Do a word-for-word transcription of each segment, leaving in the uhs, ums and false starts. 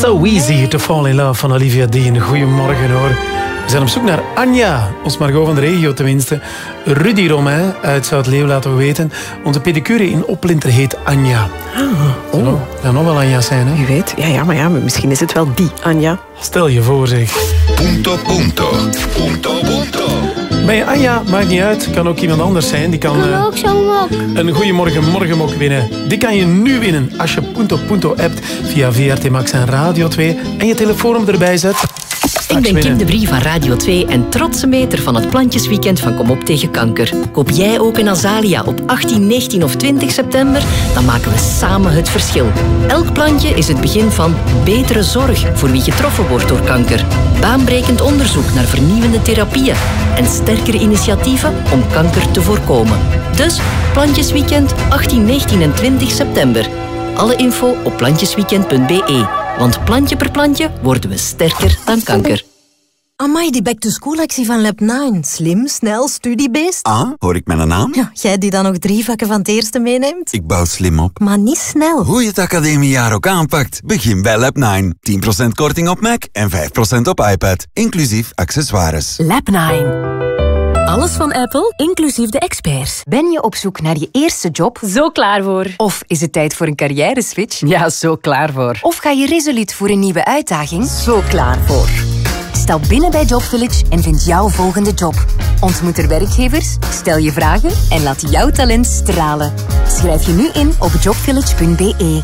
So easy to fall in love van Olivia Dean. Goedemorgen hoor. We zijn op zoek naar Anja, ons Margot van de regio tenminste. Rudy Romain uit Zuid-Leeuw laat we weten. Onze pedicure in Oplinter heet Anja. Ah, oh. Er kan nog wel Anja's zijn, hè? Wie weet. Ja, ja, maar ja, misschien is het wel die Anja. Stel je voor, zeg. Punto, punto. Punto, punto. Ben je Anja? Maakt niet uit. Kan ook iemand anders zijn. Die kan uh, ook zo'n mok. Een Goeiemorgen Morgenmok winnen. Die kan je nu winnen als je Punto Punto appt via V R T Max en Radio twee en je telefoonnummer erbij zet. Ik ben Kim de Brie van Radio twee en trotse meter van het Plantjesweekend van Kom op tegen kanker. Koop jij ook een azalea op achttien, negentien of twintig september? Dan maken we samen het verschil. Elk plantje is het begin van betere zorg voor wie getroffen wordt door kanker. Baanbrekend onderzoek naar vernieuwende therapieën en sterkere initiatieven om kanker te voorkomen. Dus Plantjesweekend achttien, negentien en twintig september. Alle info op plantjesweekend punt b e. Want plantje per plantje worden we sterker dan kanker. Amai, die back-to-school-actie van Lab negen. Slim, snel, studiebeest. Ah, hoor ik mijn naam? Ja, jij die dan nog drie vakken van het eerste meeneemt. Ik bouw slim op. Maar niet snel. Hoe je het academiejaar ook aanpakt, begin bij Lab negen. tien procent korting op Mac en vijf procent op iPad. Inclusief accessoires. Lab negen. Alles van Apple, inclusief de experts. Ben je op zoek naar je eerste job? Zo klaar voor. Of is het tijd voor een carrière-switch? Ja, zo klaar voor. Of ga je resoluut voor een nieuwe uitdaging? Zo klaar voor. Stap binnen bij Job Village en vind jouw volgende job. Ontmoet er werkgevers, stel je vragen en laat jouw talent stralen. Schrijf je nu in op jobvillage punt b e.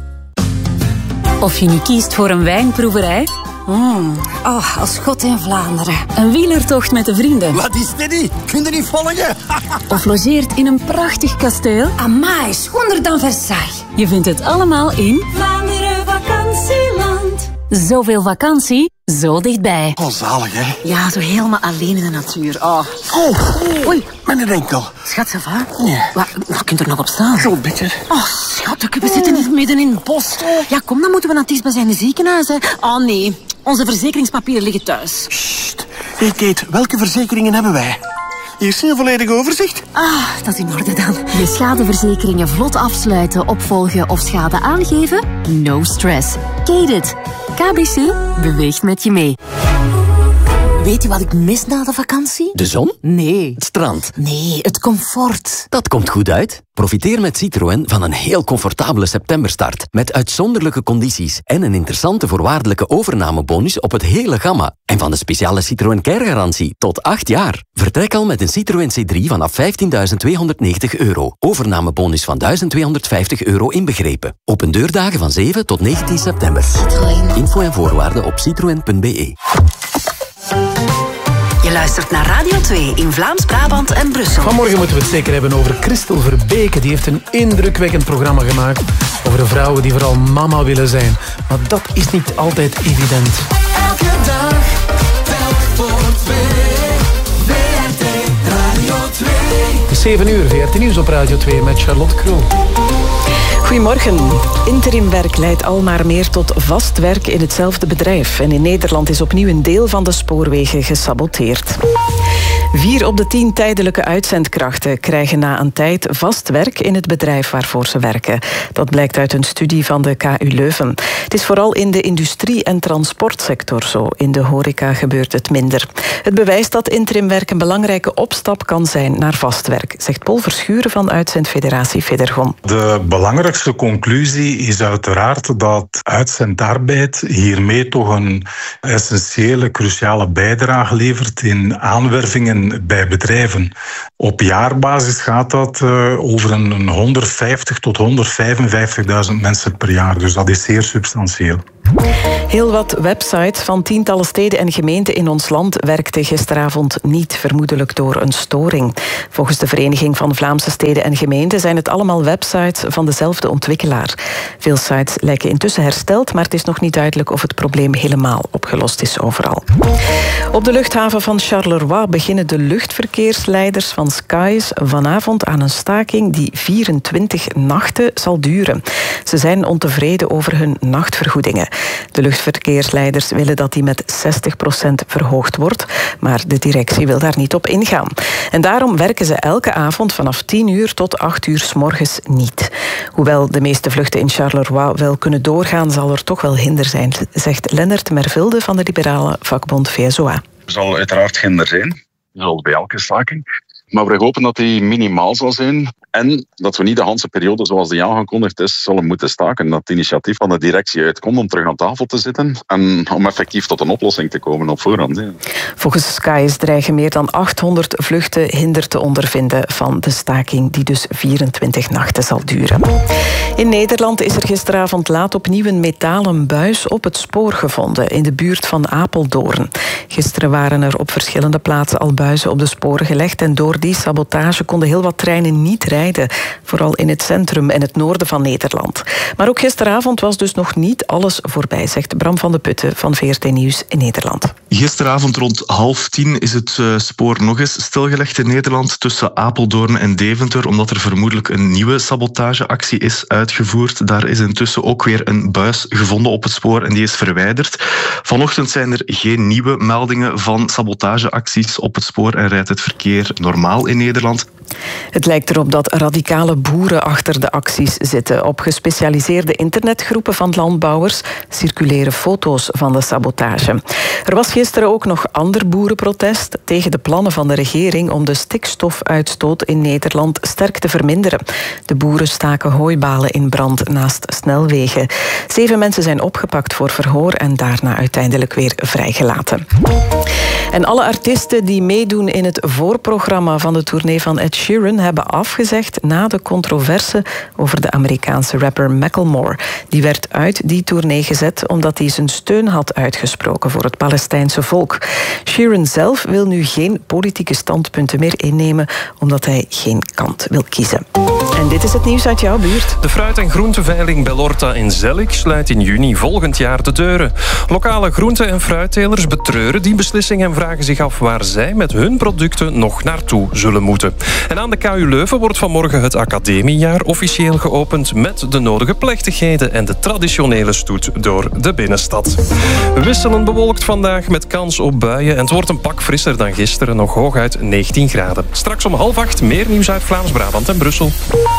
Of je nu kiest voor een wijnproeverij... Mm. Oh, als God in Vlaanderen. Een wielertocht met de vrienden. Wat is dit? Kun je niet volgen? Of logeert in een prachtig kasteel. Amai, schoonder dan Versailles. Je vindt het allemaal in... Vlaanderen Vakantieland. Zoveel vakantie, zo dichtbij. Oh, zalig, hè? Ja, zo helemaal alleen in de natuur. Oh, oh. Oei, mijn enkel. Schat, ça va? Nee. Wat, wat kunt er nog op staan? Zo'n beetje. Oh, schat, we zitten hier midden in het bos. Ja, kom, dan moeten we naar het dichtstbijzijnde ziekenhuis, hè. Oh, nee. Onze verzekeringspapieren liggen thuis. Sst. Hey, Kate, welke verzekeringen hebben wij? Hier is een volledig overzicht. Ah, dat is in orde dan. Je schadeverzekeringen vlot afsluiten, opvolgen of schade aangeven? No stress. Kate it. K B C beweegt met je mee. Weet je wat ik mis na de vakantie? De zon? Nee. Het strand? Nee, het comfort. Dat komt goed uit. Profiteer met Citroën van een heel comfortabele septemberstart. Met uitzonderlijke condities en een interessante voorwaardelijke overnamebonus op het hele gamma. En van de speciale Citroën Care-garantie tot acht jaar. Vertrek al met een Citroën C drie vanaf vijftienduizend tweehonderdnegentig euro. Overnamebonus van duizend tweehonderdvijftig euro inbegrepen. Open deurdagen van zeven tot negentien september. Citroën. Info en voorwaarden op citroën punt b e. Je luistert naar Radio twee in Vlaams-Brabant en Brussel. Vanmorgen moeten we het zeker hebben over Christel Verbeke. Die heeft een indrukwekkend programma gemaakt over de vrouwen die vooral mama willen zijn. Maar dat is niet altijd evident. Elke dag, telk voor twee. V R T Radio twee. zeven uur, V R T Nieuws op Radio twee met Charlotte Krul. Goedemorgen. Interimwerk leidt al maar meer tot vast werk in hetzelfde bedrijf. En in Nederland is opnieuw een deel van de spoorwegen gesaboteerd. Vier op de tien tijdelijke uitzendkrachten krijgen na een tijd vast werk in het bedrijf waarvoor ze werken. Dat blijkt uit een studie van de K U Leuven. Het is vooral in de industrie- en transportsector zo. In de horeca gebeurt het minder. Het bewijst dat interimwerk een belangrijke opstap kan zijn naar vast werk, zegt Paul Verschuren van Uitzendfederatie Federgon. De belangrijkste conclusie is uiteraard dat uitzendarbeid hiermee toch een essentiële, cruciale bijdrage levert in aanwervingen bij bedrijven. Op jaarbasis gaat dat uh, over een honderdvijftig tot honderdvijfenvijftigduizend mensen per jaar. Dus dat is zeer substantieel. Heel wat websites van tientallen steden en gemeenten in ons land werkten gisteravond niet, vermoedelijk door een storing. Volgens de Vereniging van Vlaamse Steden en Gemeenten zijn het allemaal websites van dezelfde ontwikkelaar. Veel sites lijken intussen hersteld, maar het is nog niet duidelijk of het probleem helemaal opgelost is overal. Op de luchthaven van Charleroi beginnen de luchtverkeersleiders van Skies vanavond aan een staking die vierentwintig nachten zal duren. Ze zijn ontevreden over hun nachtvergoedingen. De luchtvaart verkeersleiders willen dat die met zestig procent verhoogd wordt, maar de directie wil daar niet op ingaan. En daarom werken ze elke avond vanaf tien uur tot acht uur 's morgens niet. Hoewel de meeste vluchten in Charleroi wel kunnen doorgaan, zal er toch wel hinder zijn, zegt Lennart Mervilde van de liberale vakbond V S O A. Er zal uiteraard hinder zijn, zoals bij elke staking. Maar we hopen dat die minimaal zal zijn en dat we niet de hele periode zoals die aangekondigd is zullen moeten staken. Dat het initiatief van de directie uitkomt om terug aan tafel te zitten en om effectief tot een oplossing te komen op voorhand. Ja. Volgens Skyes dreigen meer dan achthonderd vluchten hinder te ondervinden van de staking die dus vierentwintig nachten zal duren. In Nederland is er gisteravond laat opnieuw een metalen buis op het spoor gevonden in de buurt van Apeldoorn. Gisteren waren er op verschillende plaatsen al buizen op de sporen gelegd en door die sabotage konden heel wat treinen niet rijden, vooral in het centrum en het noorden van Nederland. Maar ook gisteravond was dus nog niet alles voorbij, zegt Bram van de Putten van V R T Nieuws in Nederland. Gisteravond rond half tien is het uh, spoor nog eens stilgelegd in Nederland tussen Apeldoorn en Deventer, omdat er vermoedelijk een nieuwe sabotageactie is uitgevoerd. Daar is intussen ook weer een buis gevonden op het spoor en die is verwijderd. Vanochtend zijn er geen nieuwe meldingen van sabotageacties op het spoor en rijdt het verkeer normaal in Nederland. Het lijkt erop dat radicale boeren achter de acties zitten. Op gespecialiseerde internetgroepen van landbouwers circuleren foto's van de sabotage. Er was gisteren ook nog ander boerenprotest tegen de plannen van de regering om de stikstofuitstoot in Nederland sterk te verminderen. De boeren staken hooibalen in brand naast snelwegen. Zeven mensen zijn opgepakt voor verhoor en daarna uiteindelijk weer vrijgelaten. En alle artiesten die meedoen in het voorprogramma van de tournee van Ed Sheeran hebben afgezegd na de controverse over de Amerikaanse rapper Macklemore. Die werd uit die tournee gezet omdat hij zijn steun had uitgesproken voor het Palestijnse volk. Sheeran zelf wil nu geen politieke standpunten meer innemen omdat hij geen kant wil kiezen. En dit is het nieuws uit jouw buurt. De fruit- en groenteveiling Bellorta in Zellik sluit in juni volgend jaar de deuren. Lokale groente- en fruittelers betreuren die beslissing en vragen zich af waar zij met hun producten nog naartoe zullen moeten. En aan de K U Leuven wordt vanmorgen het academiejaar officieel geopend met de nodige plechtigheden en de traditionele stoet door de binnenstad. Wisselend bewolkt vandaag met kans op buien en het wordt een pak frisser dan gisteren, nog hooguit negentien graden. Straks om half acht meer nieuws uit Vlaams-Brabant en Brussel.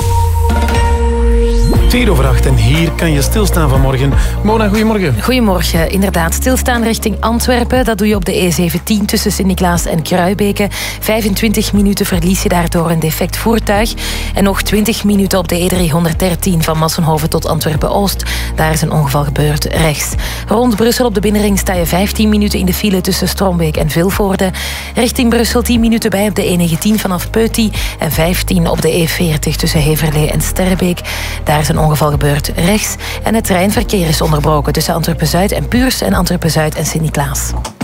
vier over acht en hier kan je stilstaan vanmorgen. Mona, goedemorgen. Goedemorgen. Inderdaad, stilstaan richting Antwerpen. Dat doe je op de E zeventien tussen Sint-Niklaas en Kruibeke. vijfentwintig minuten verlies je daardoor een defect voertuig. En nog twintig minuten op de E driehonderddertien van Massenhoven tot Antwerpen-Oost. Daar is een ongeval gebeurd rechts. Rond Brussel op de binnenring sta je vijftien minuten in de file tussen Strombeek en Vilvoorde. Richting Brussel tien minuten bij op de E negentien vanaf Peuty. En vijftien op de E veertig tussen Heverlee en Sterrebeek. Daar is een ongeval gebeurd rechts. En het treinverkeer is onderbroken tussen Antwerpen-Zuid en Puurs en Antwerpen-Zuid en Sint-Niklaas.